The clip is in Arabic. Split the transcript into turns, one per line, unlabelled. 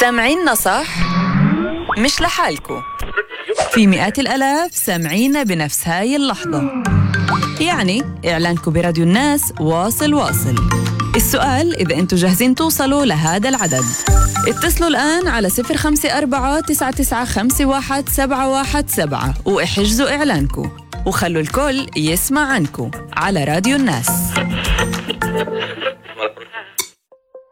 سامعيننا صح؟ مش لحالكو، في مئات الآلاف سامعينا بنفس هاي اللحظة. يعني إعلانكو براديو الناس واصل. السؤال إذا أنتوا جاهزين توصلوا لهذا العدد. اتصلوا الآن على 054-9951-717 واحجزوا إعلانكو وخلوا الكل يسمع عنكو على راديو الناس.